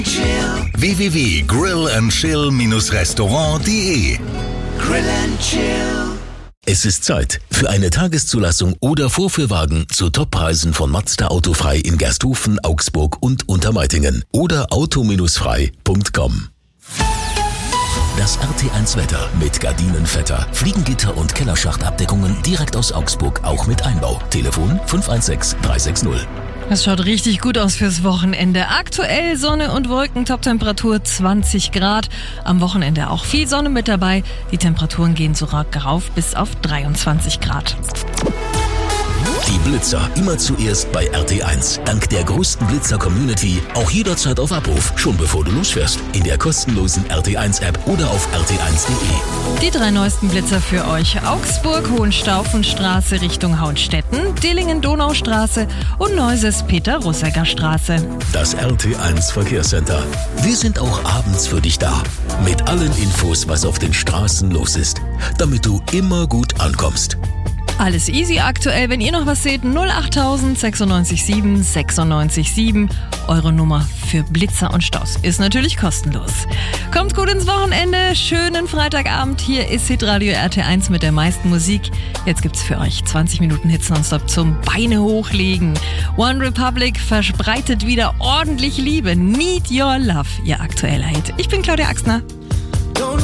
www.grill-and-chill-restaurant.de Grill and Chill. Es ist Zeit für eine Tageszulassung oder Vorführwagen zu Toppreisen von Mazda Autofrei in Gersthofen, Augsburg und Untermeitingen oder auto-frei.com. Das RT1 Wetter mit Gardinenvetter, Fliegengitter und Kellerschachtabdeckungen direkt aus Augsburg, auch mit Einbau. Telefon 516 360. Es schaut richtig gut aus fürs Wochenende. Aktuell Sonne und Wolken, Toptemperatur 20 Grad. Am Wochenende auch viel Sonne mit dabei. Die Temperaturen gehen sogar rauf bis auf 23 Grad. Die Blitzer immer zuerst bei RT1. Dank der größten Blitzer-Community auch jederzeit auf Abruf, schon bevor du losfährst. In der kostenlosen RT1-App oder auf rt1.de. Die 3 neuesten Blitzer für euch. Augsburg, Hohenstaufenstraße Richtung Hauenstetten, Dillingen-Donaustraße und Neuses Peter-Russecker Straße. Das RT1 Verkehrscenter. Wir sind auch abends für dich da. Mit allen Infos, was auf den Straßen los ist. Damit du immer gut ankommst. Alles easy aktuell. Wenn ihr noch was seht, 08000 96 7 96 7. Eure Nummer für Blitzer und Staus ist natürlich kostenlos. Kommt gut ins Wochenende. Schönen Freitagabend. Hier ist Hitradio RT1 mit der meisten Musik. Jetzt gibt's für euch 20 Minuten Hits nonstop zum Beine hochlegen. One Republic verbreitet wieder ordentlich Liebe. Need Your Love, ihr aktueller Hit. Ich bin Claudia Axner.